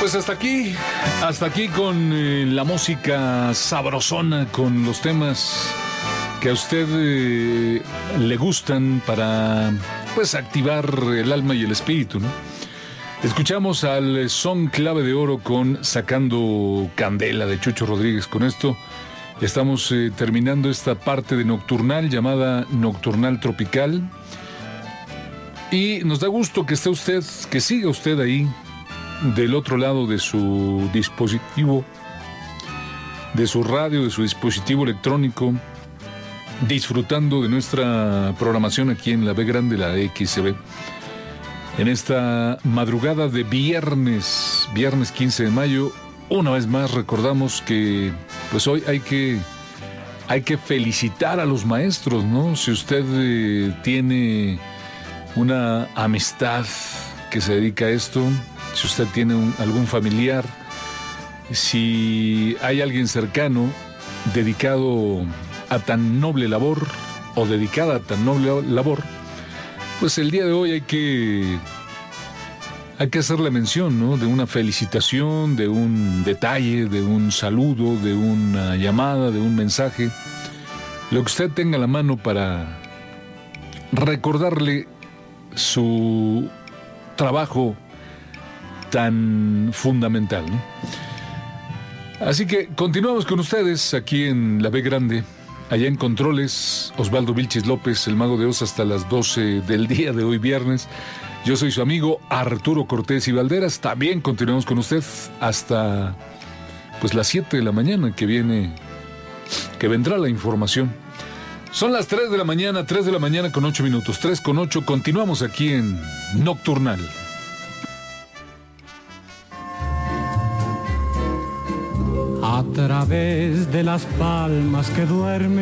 Pues hasta aquí con la música sabrosona, con los temas que a usted le gustan para pues activar el alma y el espíritu, ¿no? Escuchamos al son clave de oro con Sacando Candela de Chucho Rodríguez. Con esto estamos terminando esta parte de Nocturnal llamada Nocturnal Tropical. Y nos da gusto que esté usted, que siga usted ahí del otro lado de su dispositivo, de su radio, de su dispositivo electrónico, disfrutando de nuestra programación aquí en la B Grande, la XB. En esta madrugada de viernes 15 de mayo, una vez más recordamos que pues hoy hay que felicitar a los maestros, ¿no? Si usted tiene una amistad que se dedica a esto, si usted tiene algún familiar, si hay alguien cercano dedicado a tan noble labor o dedicada a tan noble labor, pues el día de hoy hay que hacerle mención, ¿no? De una felicitación, de un detalle, de un saludo, de una llamada, de un mensaje, lo que usted tenga a la mano para recordarle su trabajo tan fundamental, ¿no? Así que continuamos con ustedes aquí en la B Grande, allá en Controles, Osvaldo Vilchis López, el Mago de Oz, hasta las 12 del día de hoy viernes. Yo soy su amigo Arturo Cortés y Valderas. También continuamos con usted hasta pues las 7 de la mañana que vendrá la información. Son las 3 de la mañana con 8 minutos, 3 con 8. Continuamos aquí en Nocturnal. A través de las palmas que duermen